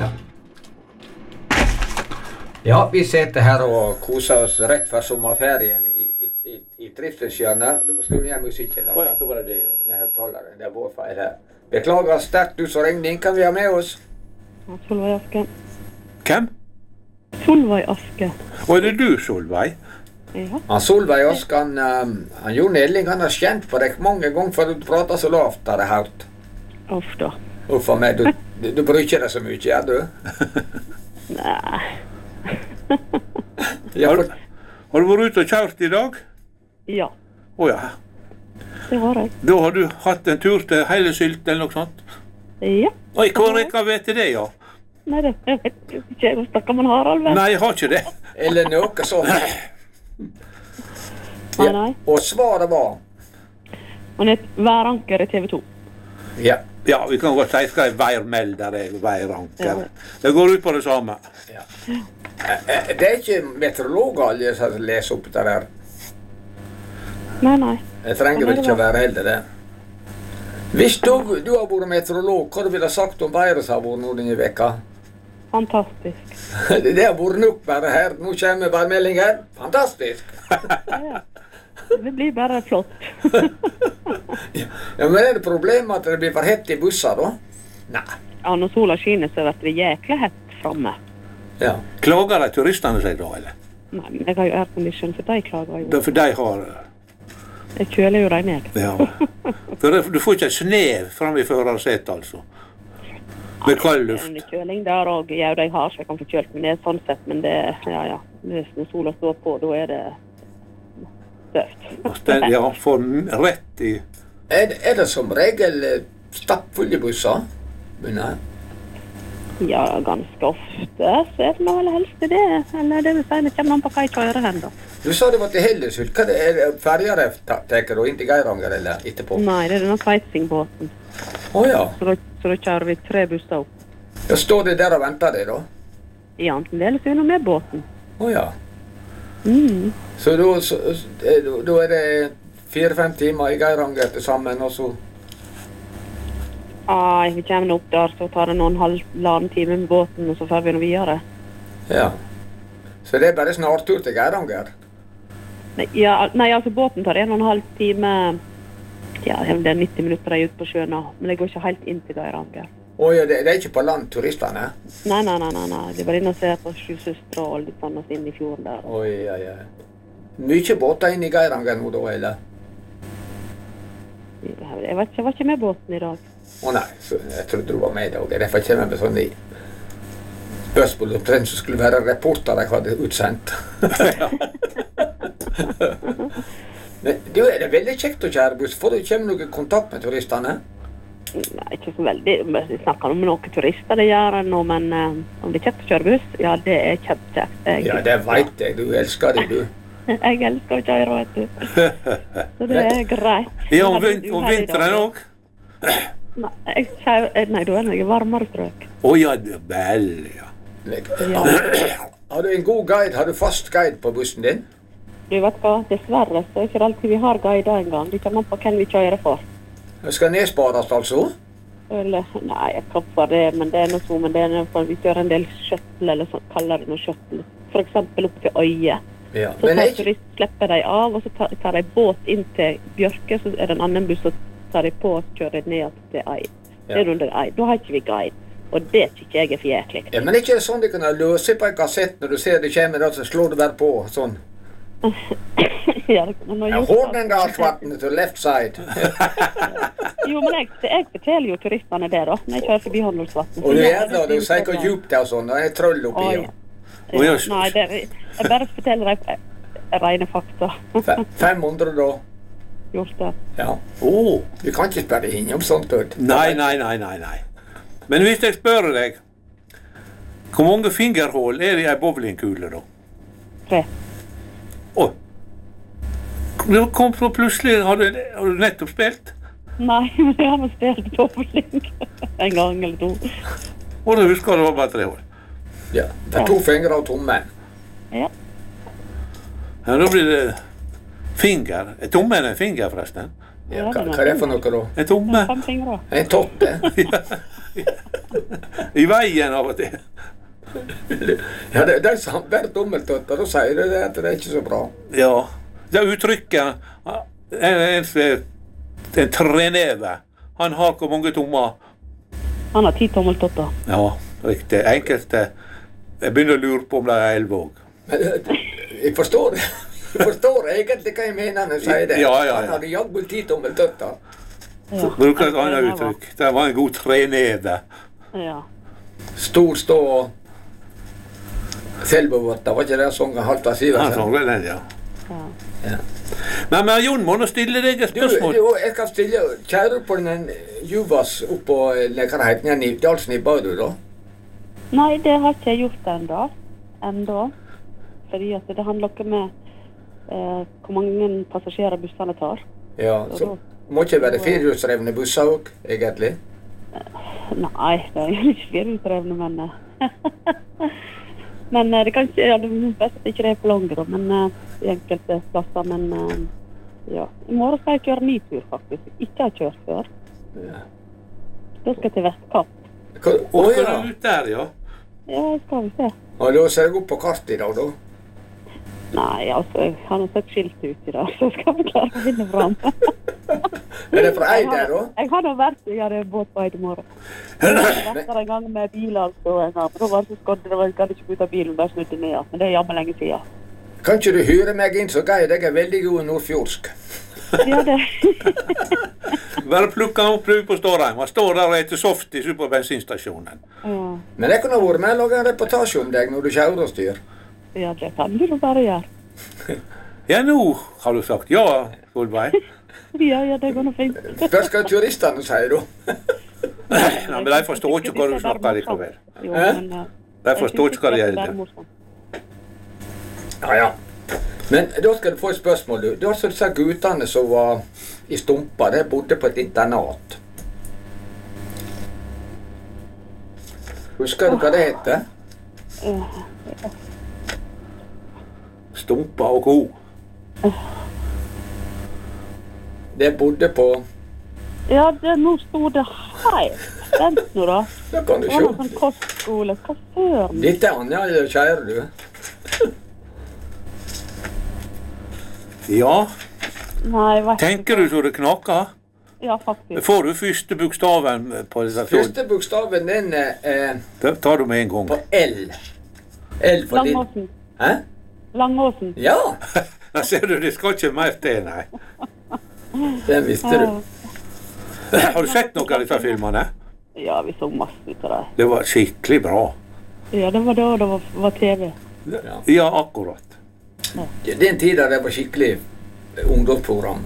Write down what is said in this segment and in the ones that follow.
Ja, vi sitter her og koser oss rett før sommerferien i Trivselshjørnet. Du må skru ned musikken da. Ja, så var det det. Ja, høyttaleren. Det er vår feil her. Beklager sterkt du som ringte inn. Kan vi ha med oss? Solveig Aske. Hvem? Solveig Aske. Og er det du, Solveig? Ja. Solveig Aske, han Jon Elling, han har skjent på deg mange ganger for du prater så lavt, har jeg hørt. Uff da. Uff a meg, du bryr ikke deg så mye, er du? Nei. Ja, Har du vært ute og kjørt i dag? Ja, Åja. det har jeg. Da har du hatt en tur til Heilesylt eller noe sånt? Ja. Oi, hvor rekker vet det, ja? Nei, det jeg vet ikke. Hvor snakker man Harald, vel? Nei, jeg har ikke det. eller noe sånt. Nei. Og svaret var? Han er væranker i TV 2. Ja. Ja, vi kan godt si skal jeg værmelder deg, væranker. Ja. Det går ut på det samme. Ja. Det er ikke meteorologer alle som leser opp det der. Nei. Jeg trenger vel ikke å være heller det. Hvis du har vært meteorolog, hva du ville sagt om været som har vært nå denne veka? Fantastisk. Det har vært nok bare her. Nå kommer værmeldingen. Fantastisk! Ja. Det blir bare flott. Ja, men er det problemet at det blir for hett i busser da? Nei. Ja, når sola skinner så blir det jækla hett framme. Ja. Klager de turistene seg da, eller? Nei, men jeg har jo aircondition, så de klager jo. Det er for de har... Jeg kjøler jo dem ned. Ja. For du får ikke et snev frem i førersetet, altså. Med kald Det er luft. en kjøling der, og jeg har, så jeg kan få kjølt meg ned sånn sett, men det, ja. Når sola står på, da er det støvt. Ja, får rett i... Er det som regel stappfulle busser? Nei. Ja, ganske ofte så er det nå vel helst det. Eller det vil si, det kommer an på hva jeg kjører hen da. Du sa det var til Hellesylt. Hva er det? Ferger teker du inn til Geiranger eller etterpå? Nei, det er denne Sveitsing-båten. Åja. Så da kjører vi 3 busser opp. Ja, står det der og venter det da? Ja, enten deles vi nå med båten. Åja. Mm. Så da er det 4-5 timer i Geiranger til sammen, og så... Vi kommer nå opp der, så tar det noen halvannen time med båten, og så får vi nå videre. Ja. Så det er bare snartur til Geiranger? Nei, altså båten tar 1,5 time. Ja, det er 90 minutter jeg er ute på sjøen, men det går ikke helt inn til Geiranger. Åja, det er ikke på land turistene? Nei. Det var inne og se på Sju Søstre og litt sånn inn i fjorden der. Oi. Mye båter inn i Geiranger nå da, eller? Jeg vet ikke, jeg var ikke med båten i dag. Nei, så jeg trodde du var med i dag. Derfor kommer jeg med sånn i spørsmål om den som skulle være reporter jeg hadde utsendt. Men det er veldig kjekt å kjøre buss. Får du kommer noen kontakt med turistene? Nei, ikke så veldig. Vi snakker om noen turister det gjør nå, men om det er kjekt å kjøre buss, ja, det er kjempekjekt. Ja, det vet jeg. Du elsker det, du. Jeg elsker å kjøre, vet du. Så det er greit. Ja, om vinteren også? Nei, da er det noe varmere strøk. Åja, vel, ja. Ja. Har du en god guide? Har du fast guide på bussen din? Du vet hva, dessverre så er ikke alltid vi har guider en gang. Det kommer an på hvem vi kjører for. Det skal nedspares, altså? Eller, nei, jeg kapper det, men det er noe så, men det er noe for vi kjører en del shuttle, eller sånn, kaller det noe shuttle. For eksempel opp til Øye. Ja. Så Men slipper de av, og så tar de båt inn til Bjørke, så er det en annen buss, så tar de på og kjører ned til Eid. Det er under Eid. Da har ikke vi guide. Og det synes jeg er for jæklig. Ja, men ikke sånn du kan løse på en kassett når du ser det kommer, så slår du bare på, sånn. Ja, det kan man ha gjort. Hornendalsvatnet to left side. Jo, men jeg forteller jo turistene det da, når jeg kjører forbi Hornendalsvatnet. Og du gjør det, du sier hvor djupt det er og sånn, og det er trøll oppi. Ja. Nei, jeg bare forteller deg rene fakta. 500 da. Gjort det. Ja. Du kan ikke spørre inn om sånt. Nei. Men hvis jeg spør deg, hvor mange fingerhål er det i en bowlingkule da? 3. Oi. Det kom så plutselig, har du nettopp spilt? Nei, men jeg har spilt bowling en gang eller 2. Og du husker det var bare 3 år? Ja, det er 2 fingre og tommen. Ja. Ja, da blir det finger. Tommen er en finger forresten. Ja, hva er det for noe da? En tomme. 5 fingre. En totte. Ja. I veien av og til. Ja, det som bare tommeltotter, da sier du det at det er ikke så bra. Ja. Det uttrykket, en treneve, han har hvor mange tommer? Han har 10 tommeltotter. Ja, riktig. Enkelte, jeg begynner å lure på om det er 11 også. Men jeg forstår det. Jeg forstår egentlig hva jeg mener når jeg sier det. Ja. Han hadde jaggu 10 tommeltotter. Ja. Bruker et annet uttrykk. Det var en god treneve. Ja. Stor stå og selvbevotta, var ikke det sånn Halvard Han Sivertsen? sa vel den, ja. Ja. Ja. Men Jon må nå stille deg et spørsmål. Jeg kan stille, kjære du på den Juvas oppå, hva det heter, Dalsen i Badu da? Nei, det har ikke jeg gjort enda. Fordi at det handler ikke med hvor mange passasjerer bussene tar. Ja, så må ikke være firehjulsdrevne busser også, egentlig. Nei, det er jo ikke firehjulsdrevne, men men det kan ikke, ja, det er best at ikke det er for langt da, men i enkelte plasser, men ja. I morgen skal jeg kjøre ny tur faktisk, ikke har kjørt før. Ja. Da skal jeg til Vestkapp. Skal ja. du ut der, ja? Ja, skal vi se. Og da ser jeg opp på kartet i dag da. Nei, altså, jeg har noe sett skilt ut i dag, så skal vi klare å finne frem. Er det fra Eider da? Jeg har nå vært, jeg hadde båt på Eid i morgen. Jeg har vært der en gang med bil, altså, en gang. Men da var det så skådd, jeg kan ikke gå ut av bilen, bare snudde ned, men det er jammen lenge siden. Kan ikke du hyre meg inn så gøy, jeg er veldig god i nordfjordsk. Ja, det. Bare plukke han opp på Stårheim. Han står der og etter softis på bensinstasjonen. Ja. Men jeg kunne vært med og lage en reportasje om deg når du kjører og styr. Ja, det kan du bare gjøre. Ja, nå har du sagt ja, Solveig. Ja, det går noe fint. Hva skal turistene si da? Nei, men de forstår ikke hva du snakker likevel. Jo, Hæ? men, De forstår ikke hva det gjelder. Ja. Men da skal du få et spørsmål, du. Det var altså disse guttene som var i Stumpa, de bodde på et internat. Husker du hva det heter? Stumpa og ko. De bodde på... Ja, nå stod det helt. Vent nå da. Da kan du Det var noen se. sånn kostskole. Hva før? Dette er Anja, kjære du. Ja, Nei, vet tenker du så det knaker? Ja, faktisk. Får du første bokstaven på dette? Første bokstaven den er Det tar du med en gang. på L. L for din... Langåsen. Hæ? Langåsen. Ja, Da ser du, det skal ikke mer til, nei. den visste du. Har du sett noen av disse filmene? Ja, vi så masse ut av det. Det var skikkelig bra. Ja, det var da det var TV. Ja, akkurat. Den tiden det var skikkelig ungdomsprogram.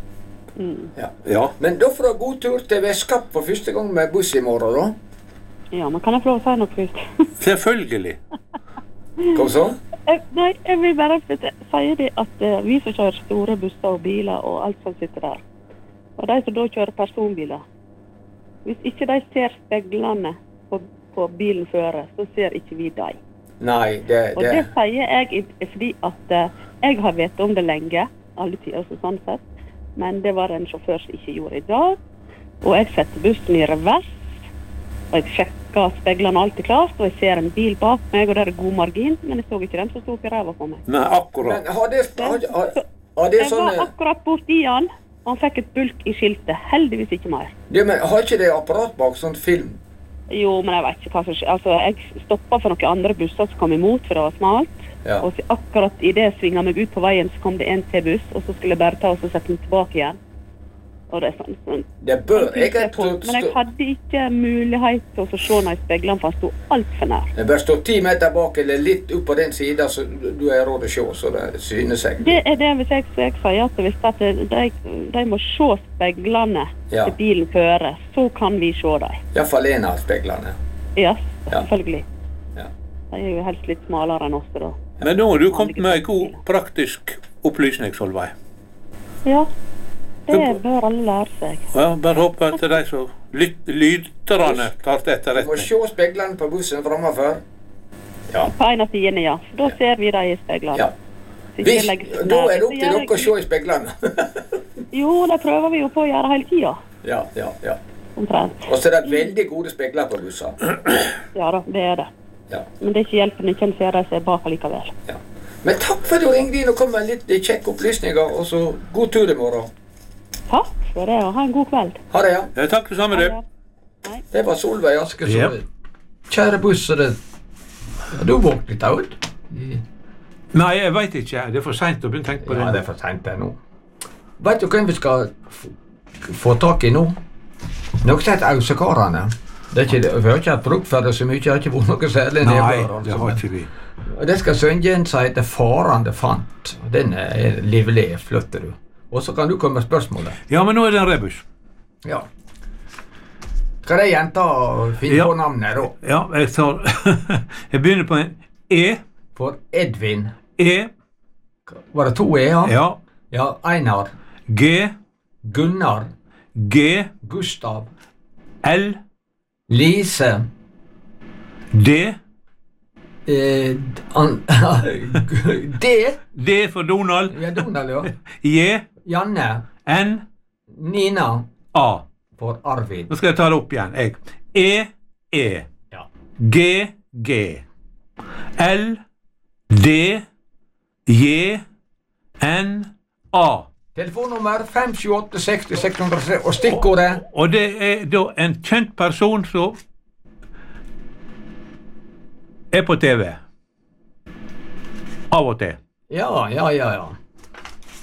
Ja. Men da får du god tur til Vestkapp for første gang med buss i morgen da. Ja, men kan jeg få lov å si noe først? Selvfølgelig. Hva så? Nei, jeg vil bare si det at vi som kjører store busser og biler og alt som sitter der, og de som da kjører personbiler, hvis ikke de ser speglene på bilen føre, så ser ikke vi dem. Nei, Og det sier jeg fordi at jeg har vet om det lenge, alle tider sånn sett, men det var en sjåfør som ikke gjorde i dag, og jeg setter bussen i revers, og jeg sjekker speglene alltid klart, og jeg ser en bil bak meg, og det er god margin, men jeg så ikke den som stod i ræva på meg. Nei, akkurat. Men har det Jeg sånne... var akkurat borti han, og han fikk et bulk i skiltet, heldigvis ikke mer. Men har ikke det apparat bak sånn film? Jo, men jeg vet ikke hva som skjer. Altså, jeg stoppet for noen andre busser som kom imot, for det var smalt. Ja. Og så akkurat i det jeg svinget meg ut på veien, så kom det en til buss, og så skulle jeg bare ta og så sette den tilbake igjen. Og det er sånn. Det bør Men jeg egentlig hadde ikke mulighet til å se noe i speglene, for han stod alt for nær. Det bør stå 10 meter bak, eller litt opp på den siden, så du er råd å se, så det synes seg. Det er det hvis jeg sier at hvis at de må se speglene Ja. til bilen fører, så kan vi se dem. I hvert fall en av speglene. Ja, Ja. selvfølgelig. Ja. De er jo helst litt smalere enn oss da. Men nå har du kommet med en god praktisk opplysning, Solveig. Ja, det bør alle lære seg. Ja, bare håper at de som lytterne tar til Du må etterretning. se speglene på bussen fremmefør. Ja. På en av sidene, ja. Da ser vi dem i speglene. Ja. Så ikke Hvis, legge seg da nær. er det opp Så til gjør dere å jeg- se i speglene. Jo, det prøver vi jo på å gjøre hele tiden. Ja. omtrent. Og så er det veldig gode spegler på busser. Ja da, det er det. Ja. Men det er ikke hjelpen ikke en ser seg bak allikevel. Ja. Men takk for at du ringte inn og kom med litt kjekke opplysninger, og så god tur i morgen. Takk for det, og ha en god kveld. Ha det, ja. Ja, takk det samme, du. Hei. Det var Solveig Aske. Ja. Kjære bussere, har du våknet litt ut? Nei, jeg vet ikke. Det er for sent å begynne å tenke på det. Ja, det er for sent det nå. Vet du hvem vi skal få tak i nå? Noe som heter Ausekarene. Det er ikke, vi har ikke hatt brukt for det så mye, det har ikke vært noe særlig Nei, nedbør. det har ikke vi. Og det skal synge en som heter Farande fant. Den er livlig, flytter du. Og så kan du komme med spørsmålet. Ja, men nå er det en rebus. Ja. Skal det jenta finne på navnet da? Ja, jeg tar... jeg begynner på en E. For Edvin. E. Var det 2 E-er? Ja. Ja, Einar. G. Gunnar. G. Gustav. L. Lise. D. D. D for Donald. Ja, Donald, ja. J. Janne. N. Nina. A. For Arvid. Nå skal jeg ta det opp igjen. E. E. Ja. G. G. L. D. J. N. A. Telefonnummer 578 60 603 og stikkordet. Og det er da en kjent person som er på TV. Av og til. Ja.